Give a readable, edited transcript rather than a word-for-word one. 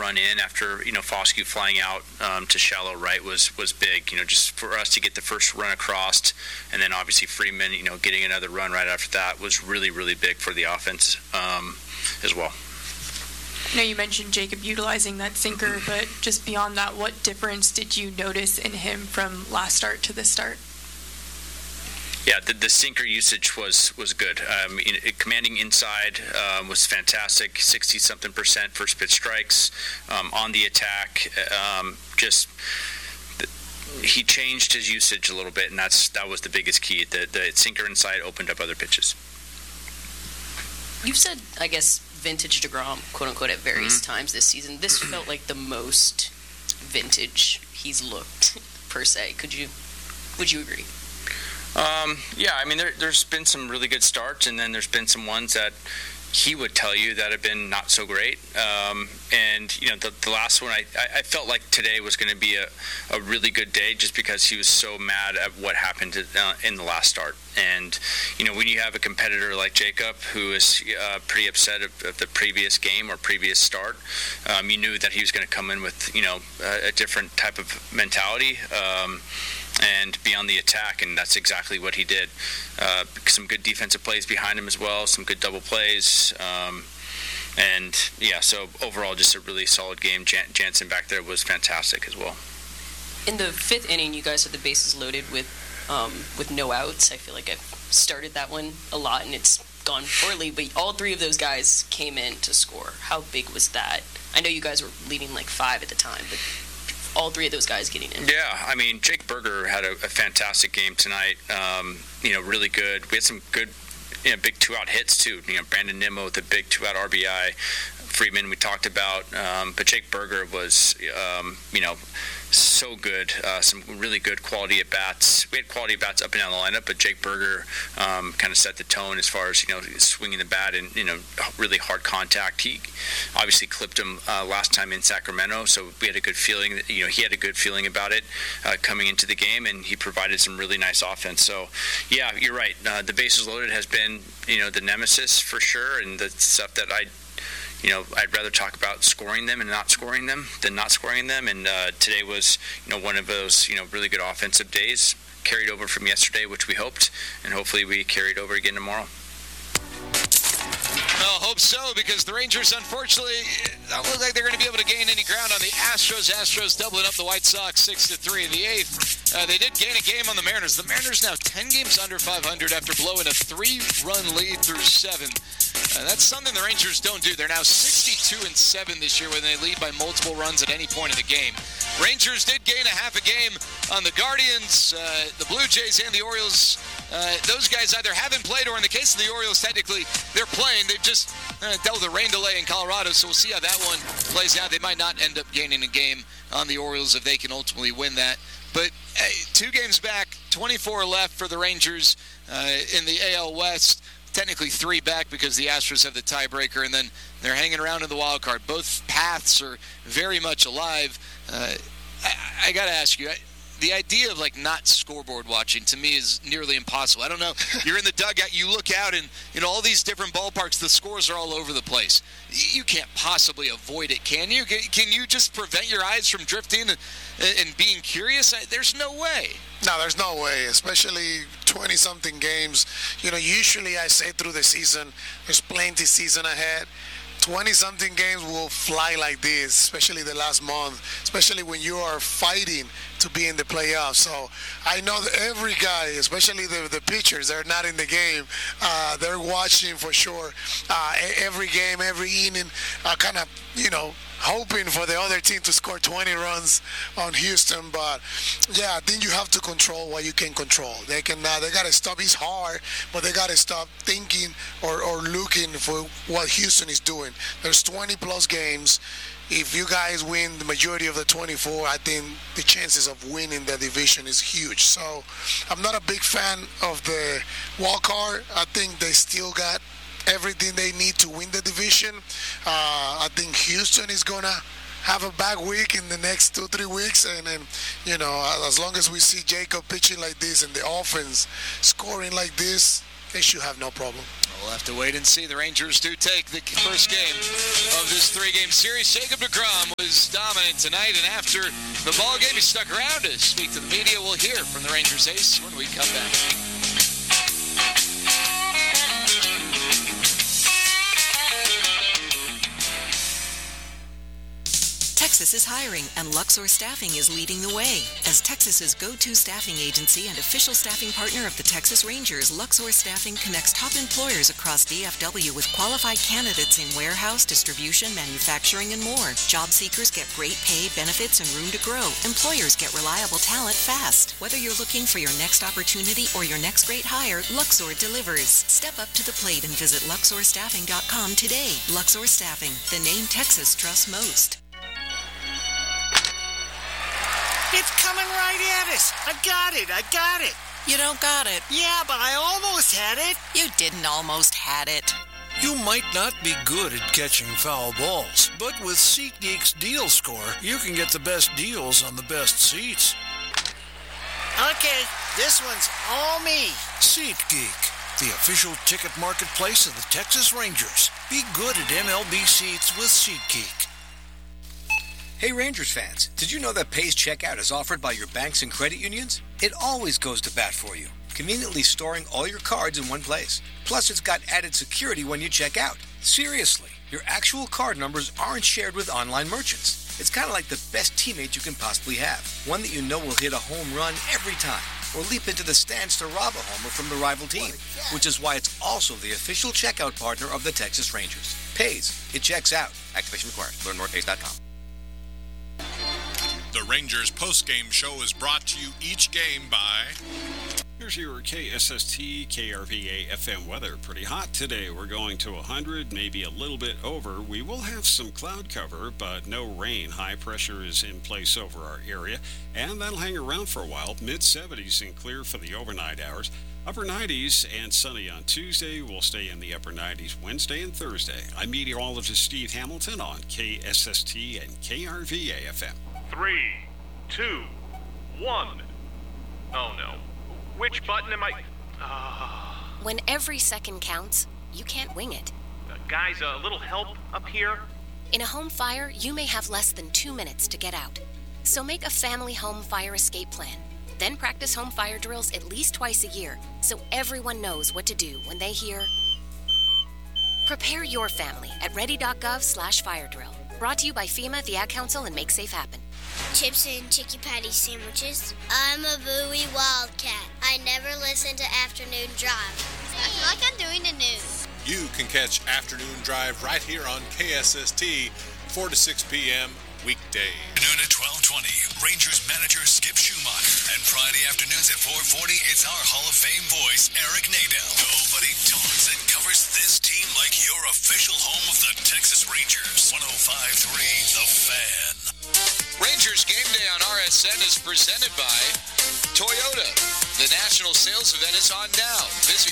run in after, Foscue flying out to shallow right was big, just for us to get the first run across, and then obviously Freeman, getting another run right after that was really, really big for the offense as well. I know you mentioned Jacob utilizing that sinker, but just beyond that, what difference did you notice in him from last start to this start? Yeah, the sinker usage was good. Commanding inside was fantastic, 60-something% first pitch strikes on the attack. He changed his usage a little bit, and that was the biggest key. The sinker inside opened up other pitches. You've said, I guess, vintage DeGrom, quote unquote, at various times this season. This felt like the most vintage he's looked, per se. Would you agree? Yeah, I mean, there's been some really good starts, and then there's been some ones that he would tell you that have been not so great. And the last one, I felt like today was going to be a really good day, just because he was so mad at what happened in the last start. And when you have a competitor like Jacob, who is pretty upset of the previous game or previous start, you knew that he was going to come in with a different type of mentality and be on the attack, and that's exactly what he did. Some good defensive plays behind him as well, some good double plays. And yeah, so overall, just a really solid game. Jansen back there was fantastic as well. In the fifth inning, you guys had the bases loaded with no outs. I feel like I've started that one a lot, and it's gone poorly. But all three of those guys came in to score. How big was that? I know you guys were leading like 5 at the time, but all three of those guys getting in. Yeah, I mean, Jake Berger had a fantastic game tonight. Really good. We had some good big 2-out hits too. Brandon Nimmo with a big 2-out RBI. Freeman we talked about, but Jake Berger was so good. Some really good quality at bats. We had quality at bats up and down the lineup, but Jake Berger kind of set the tone as far as swinging the bat and really hard contact. He obviously clipped him last time in Sacramento, so we had a good feeling that he had a good feeling about it coming into the game, and he provided some really nice offense. So yeah, you're right. The bases loaded has been the nemesis for sure, and the stuff that I'd rather talk about scoring them and not scoring them than not scoring them. And today was, one of those, really good offensive days carried over from yesterday, which we hoped, and hopefully we carry it over again tomorrow. Well, hope so, because the Rangers, unfortunately, don't look like they're going to be able to gain any ground on the Astros. Astros doubling up the White Sox 6-3 in the eighth. They did gain a game on the Mariners. The Mariners now 10 games under 500 after blowing a 3-run lead through 7. That's something the Rangers don't do. They're now 62-7 this year when they lead by multiple runs at any point in the game. Rangers did gain a half a game on the Guardians, the Blue Jays, and the Orioles. Those guys either haven't played, or in the case of the Orioles, technically they're playing. They've just dealt with a rain delay in Colorado, so we'll see how that one plays out. They might not end up gaining a game on the Orioles if they can ultimately win that. But 2 games back, 24 left for the Rangers in the AL West. Technically 3 back because the Astros have the tiebreaker, and then they're hanging around in the wild card. Both paths are very much alive. I got to ask you, the idea of not scoreboard watching to me is nearly impossible. I don't know. You're in the dugout, you look out, and in all these different ballparks, the scores are all over the place. You can't possibly avoid it, can you? Can you just prevent your eyes from drifting and being curious? There's no way. No, there's no way, especially 20-something games. Usually I say through the season, there's plenty season ahead. 20-something games will fly like this, especially the last month, especially when you are fighting to be in the playoffs. So I know that every guy, especially the pitchers, they're not in the game. They're watching for sure every game, every inning, kind of, hoping for the other team to score 20 runs on Houston. But yeah, I think you have to control what you can control. They got to stop. It's hard, but they got to stop thinking or looking for what Houston is doing. There's 20 plus games. If you guys win the majority of the 24, I think the chances of winning the division is huge. So I'm not a big fan of the wild card. I think they still got everything they need to win the division. I think Houston is going to have a bad week in the next 2-3 weeks. And then, as long as we see Jacob pitching like this and the offense scoring like this, they should have no problem. We'll have to wait and see. The Rangers do take the first game of this 3-game series. Jacob deGrom was dominant tonight, and after the ball game, he stuck around to speak to the media. We'll hear from the Rangers ace when we come back. Texas is hiring, and Luxor Staffing is leading the way. As Texas's go-to staffing agency and official staffing partner of the Texas Rangers, Luxor Staffing connects top employers across DFW with qualified candidates in warehouse, distribution, manufacturing, and more. Job seekers get great pay, benefits, and room to grow. Employers get reliable talent fast. Whether you're looking for your next opportunity or your next great hire, Luxor delivers. Step up to the plate and visit LuxorStaffing.com today. Luxor Staffing, the name Texas trusts most. It's coming right at us. I got it. You don't got it. Yeah, but I almost had it. You didn't almost had it. You might not be good at catching foul balls, but with SeatGeek's Deal Score, you can get the best deals on the best seats. Okay, this one's all me. SeatGeek, the official ticket marketplace of the Texas Rangers. Be good at MLB seats with SeatGeek. Hey Rangers fans, did you know that Pays Checkout is offered by your banks and credit unions? It always goes to bat for you, conveniently storing all your cards in one place. Plus, it's got added security when you check out. Seriously, your actual card numbers aren't shared with online merchants. It's kind of like the best teammate you can possibly have. One that you know will hit a home run every time, or leap into the stands to rob a homer from the rival team, which is why it's also the official checkout partner of the Texas Rangers. Pays. It checks out. Activation required. Learn more at Pays.com. The Rangers post-game show is brought to you each game by... Here's your KSST KRVA FM weather. Pretty hot today. We're going to 100, maybe a little bit over. We will have some cloud cover, but no rain. High pressure is in place over our area, and that'll hang around for a while. Mid-70s and clear for the overnight hours. Upper 90s and sunny on Tuesday. We'll stay in the upper 90s Wednesday and Thursday. I'm meteorologist Steve Hamilton on KSST and KRVA FM. 3, 2, 1. Oh no. Which button am I... When every second counts, you can't wing it. Guys, a little help up here? In a home fire, you may have less than 2 minutes to get out. So make a family home fire escape plan. Then practice home fire drills at least twice a year so everyone knows what to do when they hear... Prepare your family at ready.gov/fire drill. Brought to you by FEMA, the Ad Council, and Make Safe Happen. Chips and Chicky Patty sandwiches. I'm a Bowie Wildcat. I never listen to Afternoon Drive. I feel like I'm doing the news. You can catch Afternoon Drive right here on KSST, 4 to 6 p.m. weekdays. Noon at 12:20, Rangers manager Skip Schumacher. And Friday afternoons at 4:40, it's our Hall of Fame voice, Eric Nadel. Nobody talks and covers this team like your official home of the Texas Rangers. 105.3 The Fan. Rangers Game Day on RSN is presented by Toyota. The national sales event is on now. Visit